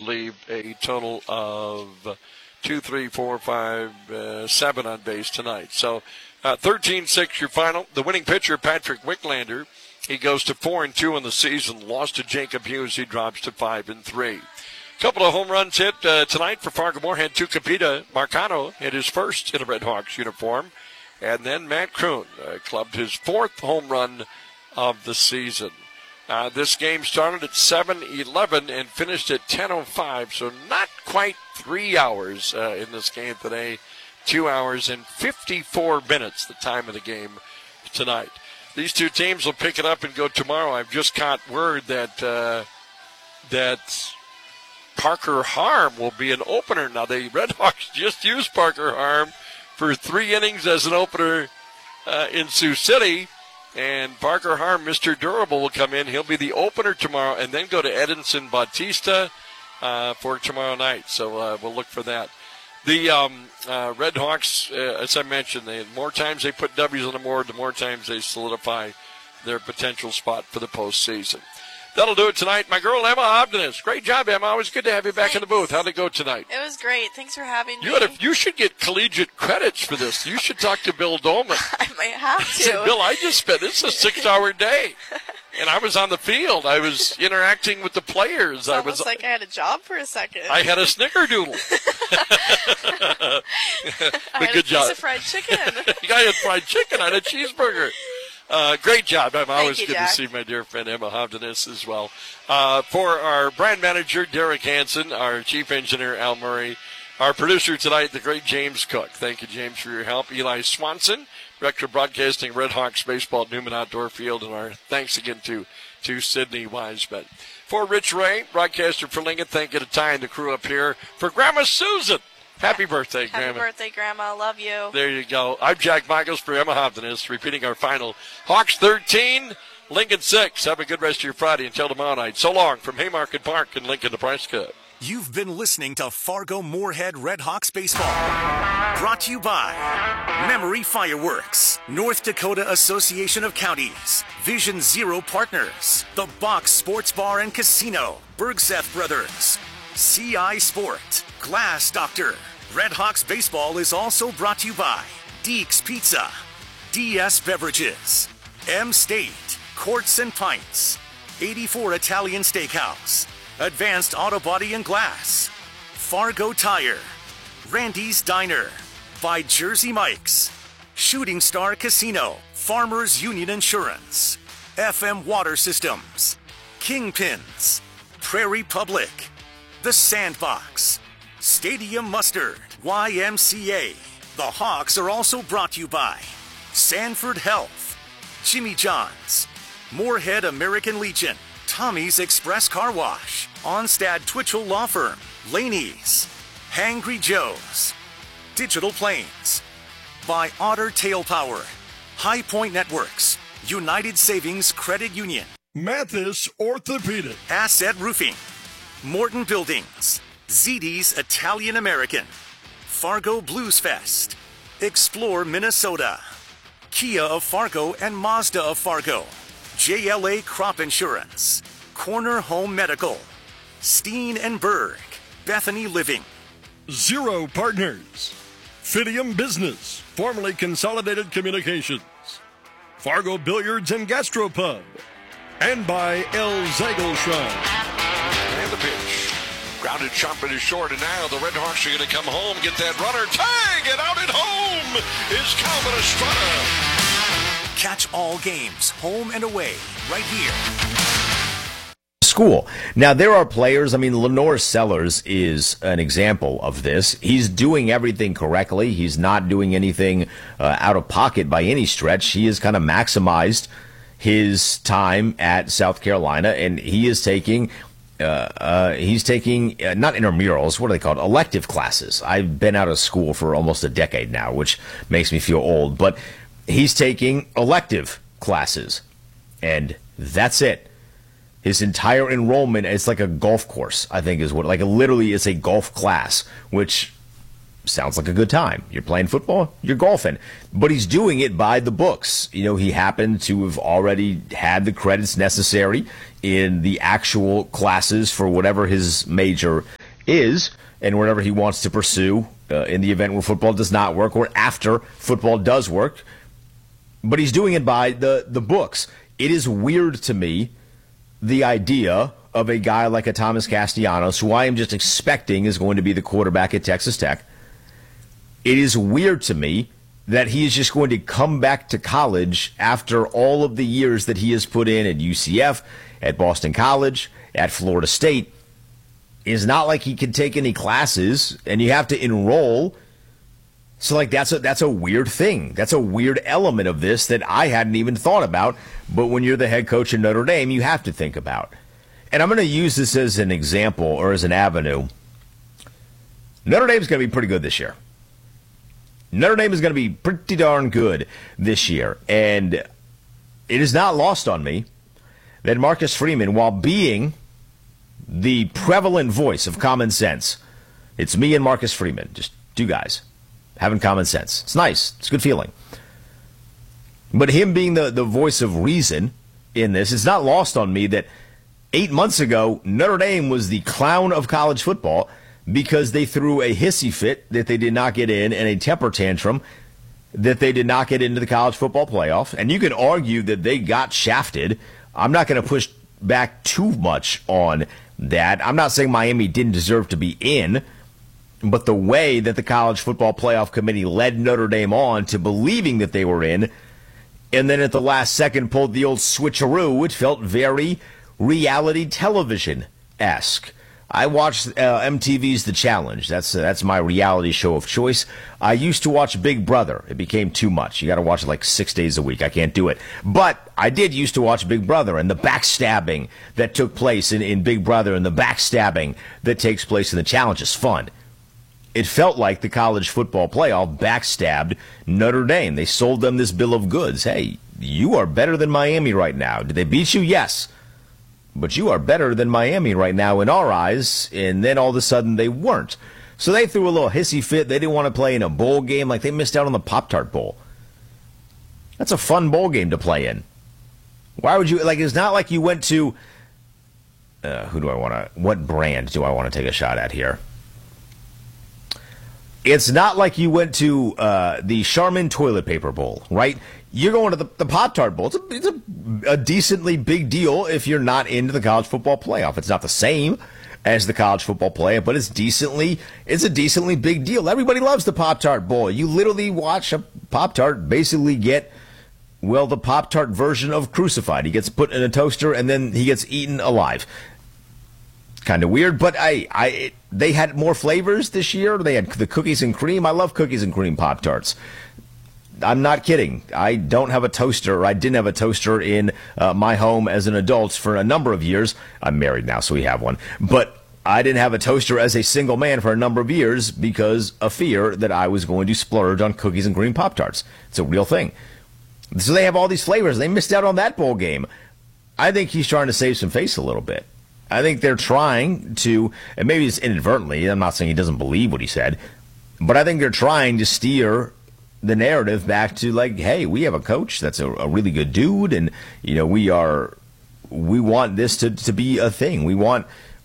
leave a total of 2, 3, 4, 5, 7 on base tonight. So 13-6 your final. The winning pitcher, Patrick Wicklander, he goes to 4-2 in the season. Lost to Jacob Hughes. He drops to 5-3. Couple of home runs hit tonight for Fargo-Moorhead. Tucapita Marcano hit his first in a Red Hawks uniform. And then Matt Kroon clubbed his 4th home run of the season. This game started at 7:11 and finished at 10:05, so not quite 3 hours in this game today. 2 hours and 54 minutes, the time of the game tonight. These two teams will pick it up and go tomorrow. I've just got word that Parker Harm will be an opener. Now, the Red Hawks just used Parker Harm for 3 innings as an opener in Sioux City. And Parker Harm, Mr. Durable, will come in. He'll be the opener tomorrow and then go to Edinson Bautista for tomorrow night. So we'll look for that. The Red Hawks, as I mentioned, the more times they put W's on the board, the more times they solidify their potential spot for the postseason. That'll do it tonight. My girl, Emma Obdenis. Great job, Emma. Always good to have you back in the booth. How'd it go tonight? It was great. Thanks for having me. You should get collegiate credits for this. You should talk to Bill Dolman. I might have to. Say, Bill, I just spent, this is a 6-hour day. And I was on the field. I was interacting with the players. It's almost like I had a job for a second. I had a snickerdoodle. I had a piece of fried chicken. I had fried chicken. I had a cheeseburger. Great job, Emma. Always good Jack. to see my dear friend Emma Hovdenis as well. For our brand manager, Derek Hansen, our chief engineer, Al Murray, our producer tonight, the great James Cook. Thank you, James, for your help. Eli Swanson, Director of Broadcasting, Red Hawks Baseball at Newman Outdoor Field, and our thanks again to Sydney Wiseman. For Rich Ray, broadcaster for Lincoln, thank you to Ty and the crew up here. For Grandma Susan, happy birthday, Grandma. Happy birthday, Grandma. Love you. There you go. I'm Jack Michaels for Emma Hovdenis, repeating our final. Hawks 13, Lincoln 6. Have a good rest of your Friday until tomorrow night. So long from Haymarket Park in Lincoln, Nebraska. You've been listening to Fargo-Moorhead Red Hawks Baseball. Brought to you by Memory Fireworks, North Dakota Association of Counties, Vision Zero Partners, The Box Sports Bar and Casino, Bergseth Brothers, CI Sport, Glass Doctor. Red Hawks Baseball is also brought to you by Deeks Pizza, DS Beverages, M State, Courts and Pints, 84 Italian Steakhouse, Advanced Auto Body and Glass, Fargo Tire, Randy's Diner, by Jersey Mike's, Shooting Star Casino, Farmers Union Insurance, FM Water Systems, Kingpins, Prairie Public, The Sandbox, Stadium Mustard, YMCA. The Hawks are also brought to you by Sanford Health, Jimmy John's, Moorhead American Legion, Tommy's Express Car Wash, Onstad Twitchell Law Firm, Laney's, Hangry Joe's, Digital Planes, by Otter Tail Power, High Point Networks, United Savings Credit Union, Mathis Orthopedic, Asset Roofing, Morton Buildings, ZD's Italian American, Fargo Blues Fest, Explore Minnesota, Kia of Fargo and Mazda of Fargo, JLA Crop Insurance, Corner Home Medical, Steen and Berg, Bethany Living, Zero Partners, Fidium Business, formerly Consolidated Communications, Fargo Billiards and Gastropub, and by El Zagelschrein. And the pitch. Grounded sharp and short, and now the Red Hawks are going to come home, get that runner. Tag it out at home is Calvin Estrada. Catch all games, home and away, right here. School. Now, there are players, Lenore Sellers is an example of this. He's doing everything correctly. He's not doing anything out of pocket by any stretch. He has kind of maximized his time at South Carolina, and he is taking not intramurals, what are they called? Elective classes. I've been out of school for almost a decade now, which makes me feel old, but he's taking elective classes, and that's it. His entire enrollment is like a golf course, I think is what, literally it's a golf class, which sounds like a good time. You're playing football, you're golfing. But he's doing it by the books. He happened to have already had the credits necessary in the actual classes for whatever his major is and whatever he wants to pursue in the event where football does not work or after football does work. But he's doing it by the books. It is weird to me, the idea of a guy like a Thomas Castellanos, who I am just expecting is going to be the quarterback at Texas Tech. It is weird to me that he is just going to come back to college after all of the years that he has put in at UCF, at Boston College, at Florida State. It's not like he can take any classes, and you have to enroll. So, like, that's a weird thing. That's a weird element of this that I hadn't even thought about. But when you're the head coach in Notre Dame, you have to think about. And I'm going to use this as an example or as an avenue. Notre Dame's going to be pretty good this year. Notre Dame is going to be pretty darn good this year. And it is not lost on me that Marcus Freeman, while being the prevalent voice of common sense, it's me and Marcus Freeman, just two guys having common sense. It's nice. It's a good feeling. But him being the voice of reason in this, it's not lost on me that 8 months ago, Notre Dame was the clown of college football because they threw a hissy fit that they did not get in and a temper tantrum that they did not get into the college football playoff. And you can argue that they got shafted. I'm not going to push back too much on that. I'm not saying Miami didn't deserve to be in, but the way that the College Football Playoff Committee led Notre Dame on to believing that they were in, and then at the last second pulled the old switcheroo, it felt very reality television-esque. I watched MTV's The Challenge. That's my reality show of choice. I used to watch Big Brother. It became too much. You got to watch it like 6 days a week. I can't do it. But I did used to watch Big Brother and the backstabbing that took place in Big Brother and the backstabbing that takes place in The Challenge is fun. It felt like the college football playoff backstabbed Notre Dame. They sold them this bill of goods. Hey, you are better than Miami right now. Did they beat you? Yes. But you are better than Miami right now in our eyes. And then all of a sudden they weren't. So they threw a little hissy fit. They didn't want to play in a bowl game. Like they missed out on the Pop-Tart Bowl. That's a fun bowl game to play in. Why would you, like, it's not like you went to, what brand do I want to take a shot at here? It's not like you went to the Charmin Toilet Paper Bowl, right? You're going to the Pop-Tart Bowl. It's a decently big deal if you're not into the college football playoff. It's not the same as the college football playoff, but it's a decently big deal. Everybody loves the Pop-Tart Bowl. You literally watch a Pop-Tart basically get, well, the Pop-Tart version of Crucified. He gets put in a toaster and then he gets eaten alive. Kind of weird, but they had more flavors this year. They had the cookies and cream. I love cookies and cream Pop-Tarts. I'm not kidding. I don't have a toaster, or I didn't have a toaster in my home as an adult for a number of years. I'm married now, so we have one. But I didn't have a toaster as a single man for a number of years because of fear that I was going to splurge on cookies and cream Pop-Tarts. It's a real thing. So they have all these flavors. They missed out on that bowl game. I think he's trying to save some face a little bit. I think they're trying to, and maybe it's inadvertently, I'm not saying he doesn't believe what he said, but I think they're trying to steer the narrative back to, like, hey, we have a coach that's a really good dude, and, you know, we want this to be a thing. We want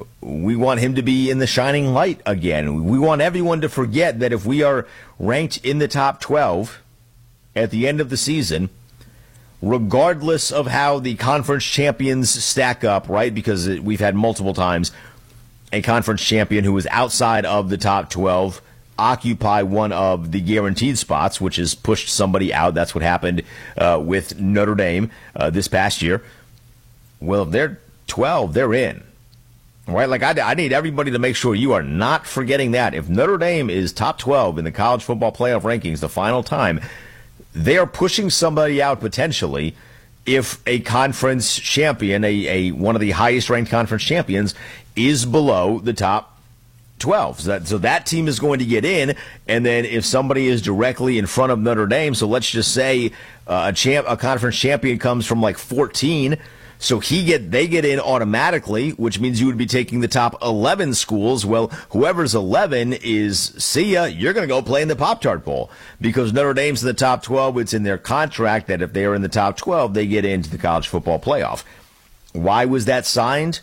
him to be in the shining light again. We want everyone to forget that if we are ranked in the top 12 at the end of the season, regardless of how the conference champions stack up, right? Because we've had multiple times a conference champion who was outside of the top 12 occupy one of the guaranteed spots, which has pushed somebody out. That's what happened with Notre Dame this past year. Well, if they're 12, they're in. Right? Like, I need everybody to make sure you are not forgetting that. If Notre Dame is top 12 in the college football playoff rankings the final time, they are pushing somebody out potentially if a conference champion, one of the highest ranked conference champions, is below the top 12. So that team is going to get in, and then if somebody is directly in front of Notre Dame, so let's just say a conference champion comes from like 14, so they get in automatically, which means you would be taking the top 11 schools. Well, whoever's 11 is, see ya, you're going to go play in the Pop-Tart Bowl. Because Notre Dame's in the top 12, it's in their contract that if they are in the top 12, they get into the college football playoff. Why was that signed?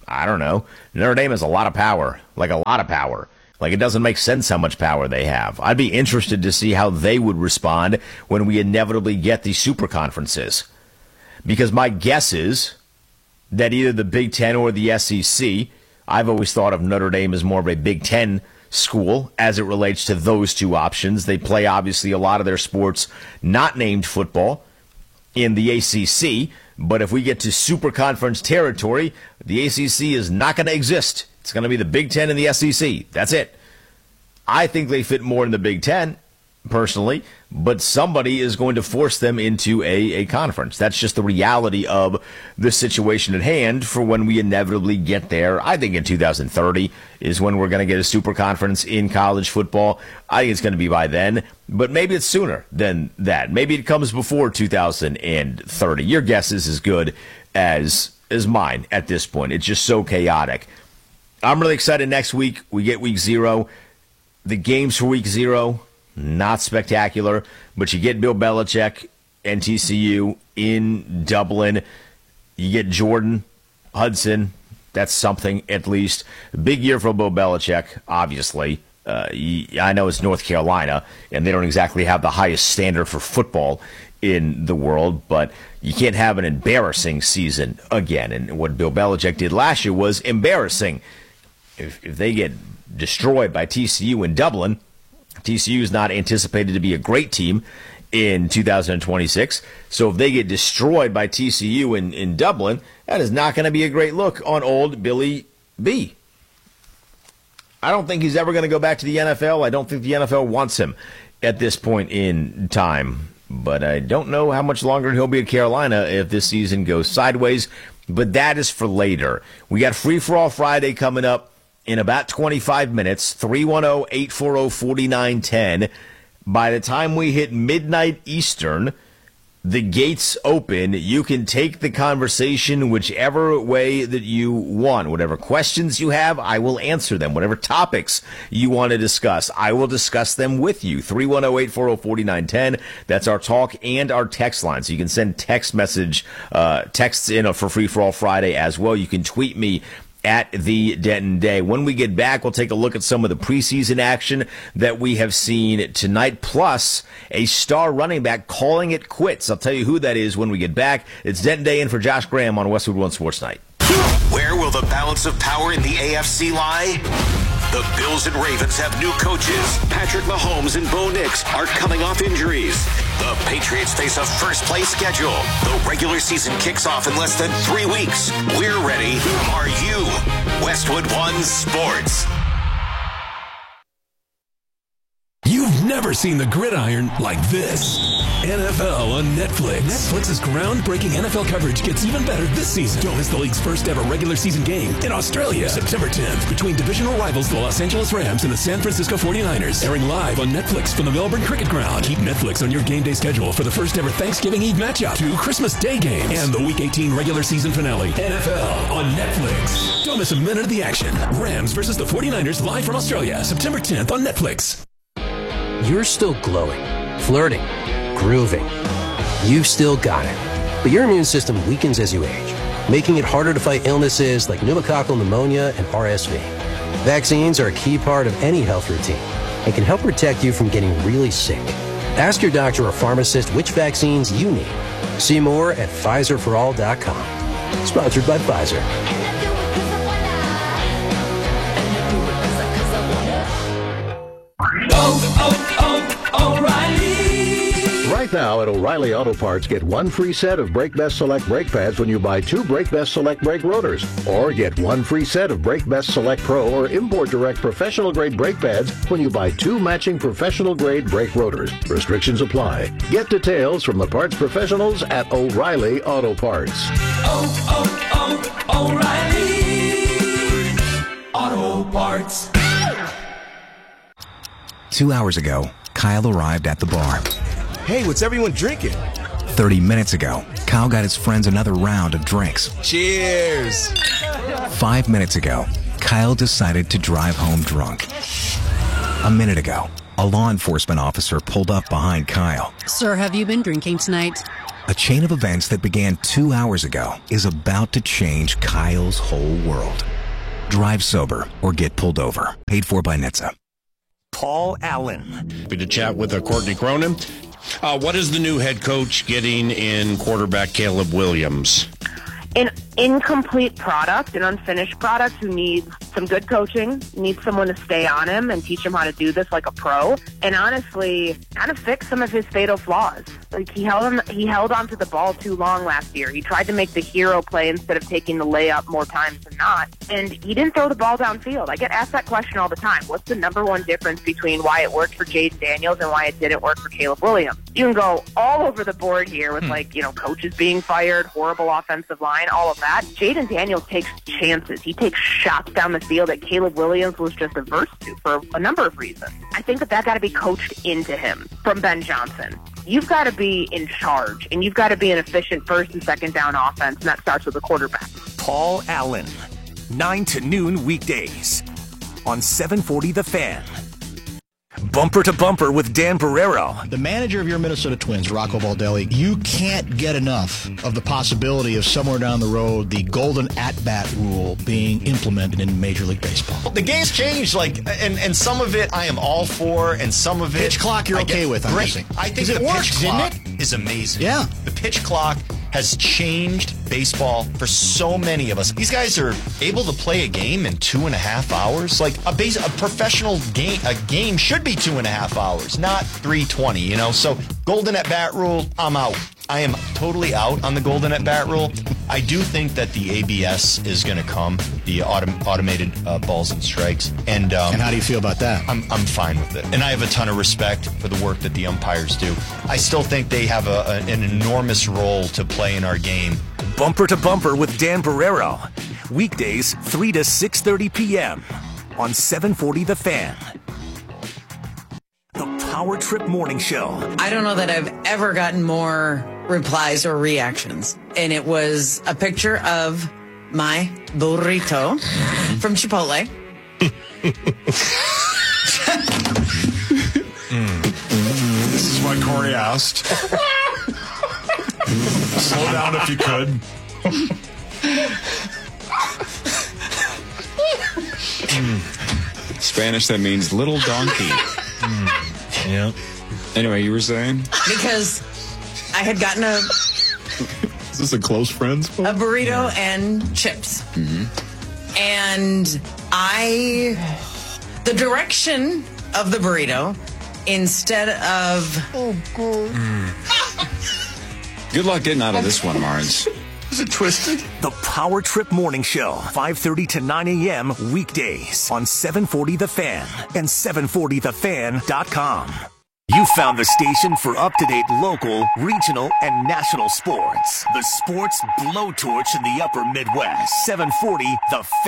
I don't know. Notre Dame has a lot of power, like a lot of power. Like, it doesn't make sense how much power they have. I'd be interested to see how they would respond when we inevitably get these super conferences. Because my guess is that either the Big Ten or the SEC, I've always thought of Notre Dame as more of a Big Ten school as it relates to those two options. They play, obviously, a lot of their sports not named football in the ACC. But if we get to super conference territory, the ACC is not going to exist. It's going to be the Big Ten and the SEC. That's it. I think they fit more in the Big Ten, personally, but somebody is going to force them into a conference. That's just the reality of the situation at hand for when we inevitably get there. I think in 2030 is when we're going to get a super conference in college football. I think it's going to be by then, but maybe it's sooner than that. Maybe it comes before 2030. Your guess is as good as mine at this point. It's just so chaotic. I'm really excited next week. We get week 0. The games for week 0, not spectacular, but you get Bill Belichick and TCU in Dublin. You get Jordan Hudson. That's something, at least. Big year for Bill Belichick, obviously. I know it's North Carolina, and they don't exactly have the highest standard for football in the world, but you can't have an embarrassing season again. And what Bill Belichick did last year was embarrassing. If they get destroyed by TCU in Dublin, TCU is not anticipated to be a great team in 2026. So if they get destroyed by TCU in Dublin, that is not going to be a great look on old Billy B. I don't think he's ever going to go back to the NFL. I don't think the NFL wants him at this point in time. But I don't know how much longer he'll be at Carolina if this season goes sideways. But that is for later. We got Free For All Friday coming up in about 25 minutes, 310-840-4910. By the time we hit midnight Eastern, the gates open. You can take the conversation whichever way that you want. Whatever questions you have, I will answer them. Whatever topics you want to discuss, I will discuss them with you. 310-840-4910. That's our talk and our text line. So you can send texts in for Free For All Friday as well. You can tweet me at the Denton Day. When we get back, we'll take a look at some of the preseason action that we have seen tonight, plus a star running back calling it quits. I'll tell you who that is when we get back. It's Denton Day in for Josh Graham on Westwood One Sports Night. Where will the balance of power in the AFC lie? The Bills and Ravens have new coaches. Patrick Mahomes and Bo Nix are coming off injuries. The Patriots face a first-place schedule. The regular season kicks off in less than 3 weeks. We're ready. Are you? Westwood One Sports. You've never seen the gridiron like this. NFL on Netflix. Netflix's groundbreaking NFL coverage gets even better this season. Don't miss the league's first ever regular season game in Australia, September 10th, between divisional rivals the Los Angeles Rams and the San Francisco 49ers. Airing live on Netflix from the Melbourne Cricket Ground. Keep Netflix on your game day schedule for the first ever Thanksgiving Eve matchup, 2 Christmas Day games, and the Week 18 regular season finale. NFL on Netflix. Don't miss a minute of the action. Rams versus the 49ers live from Australia, September 10th on Netflix. You're still glowing, flirting, grooving. You've still got it. But your immune system weakens as you age, making it harder to fight illnesses like pneumococcal pneumonia and RSV. Vaccines are a key part of any health routine and can help protect you from getting really sick. Ask your doctor or pharmacist which vaccines you need. See more at PfizerForAll.com. Sponsored by Pfizer. O'Reilly. Right now at O'Reilly Auto Parts, get 1 free set of Brake Best Select brake pads when you buy 2 Brake Best Select brake rotors. Or get 1 free set of Brake Best Select Pro or Import Direct professional grade brake pads when you buy 2 matching professional grade brake rotors. Restrictions apply. Get details from the parts professionals at O'Reilly Auto Parts. O'Reilly Auto Parts. 2 hours ago, Kyle arrived at the bar. Hey, what's everyone drinking? 30 minutes ago, Kyle got his friends another round of drinks. Cheers! 5 minutes ago, Kyle decided to drive home drunk. A minute ago, a law enforcement officer pulled up behind Kyle. Sir, have you been drinking tonight? A chain of events that began 2 hours ago is about to change Kyle's whole world. Drive sober or get pulled over. Paid for by NHTSA. Paul Allen. Happy to chat with Courtney Cronin. What is the new head coach getting in quarterback Caleb Williams? An incomplete product, an unfinished product who needs some good coaching, needs someone to stay on him and teach him how to do this like a pro, and honestly, kind of fix some of his fatal flaws. Like he held onto the ball too long last year. He tried to make the hero play instead of taking the layup more times than not, and he didn't throw the ball downfield. I get asked that question all the time. What's the number one difference between why it worked for Jaden Daniels and why it didn't work for Caleb Williams? You can go all over the board here with coaches being fired, horrible offensive line, all of that. Jaden Daniels takes chances. He takes shots down the field that Caleb Williams was just averse to for a number of reasons. I think that got to be coached into him from Ben Johnson. You've got to be in charge, and you've got to be an efficient first and second down offense, and that starts with the quarterback. Paul Allen, 9 to noon weekdays on 740 The Fan. Bumper to Bumper with Dan Barrero. The manager of your Minnesota Twins, Rocco Baldelli, you can't get enough of the possibility of somewhere down the road the golden at-bat rule being implemented in Major League Baseball. The game's changed, and some of it I am all for, and some of it... Pitch clock you're okay with, I'm great. guessing. I think the pitch clock is amazing. Yeah. The pitch clock has changed baseball for so many of us. These guys are able to play a game in 2.5 hours. Like a professional game, a game should be 2.5 hours, not 3:20. So golden at bat rule, I'm out. I am totally out on the golden at bat rule. I do think that the ABS is going to come, the automated balls and strikes. And how do you feel about that? I'm fine with it. And I have a ton of respect for the work that the umpires do. I still think they have an enormous role to play in our game. Bumper to Bumper with Dan Barrero. Weekdays 3 to 6:30 p.m. on 740 The Fan. The Power Trip Morning Show. I don't know that I've ever gotten more replies or reactions. And it was a picture of my burrito from Chipotle. This is why Corey asked. Slow down if you could. Spanish, that means little donkey. Yeah. Anyway, you were saying? Because I had gotten Is this a close friends book? a burrito and chips. Mm-hmm. And the direction of the burrito, instead of... Oh, God. Good luck getting out of this one, Marnes. Is it twisted? The Power Trip Morning Show, 5:30 to 9 a.m. weekdays on 740 The Fan and 740thefan.com. You found the station for up-to-date local, regional, and national sports. The Sports Blowtorch in the Upper Midwest. 740 The Fan.